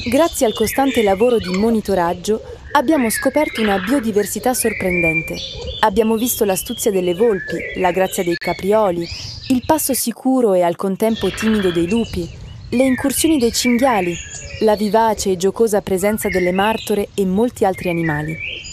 Grazie al costante lavoro di monitoraggio abbiamo scoperto una biodiversità sorprendente. Abbiamo visto l'astuzia delle volpi, la grazia dei caprioli, il passo sicuro e al contempo timido dei lupi, le incursioni dei cinghiali, la vivace e giocosa presenza delle martore e molti altri animali.